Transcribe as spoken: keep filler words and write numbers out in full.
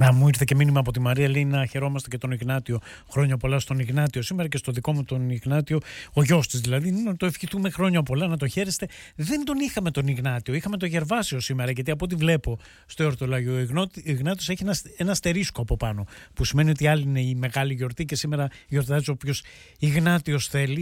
Α, μου ήρθε και μήνυμα από τη Μαρία, λέει να χαιρόμαστε και τον Ιγνάτιο. Χρόνια πολλά στον Ιγνάτιο σήμερα και στο δικό μου τον Ιγνάτιο, ο γιος της δηλαδή. Να το ευχηθούμε χρόνια πολλά, να το χαίρεστε. Δεν τον είχαμε τον Ιγνάτιο, είχαμε τον Γερβάσιο σήμερα. Γιατί από ό,τι βλέπω στο εορτολόγιο, ο Ιγνάτιος έχει ένα, ένα αστερίσκο από πάνω. Που σημαίνει ότι άλλη είναι η μεγάλη γιορτή και σήμερα γιορτάζει όποιος Ιγνάτιος θέλει.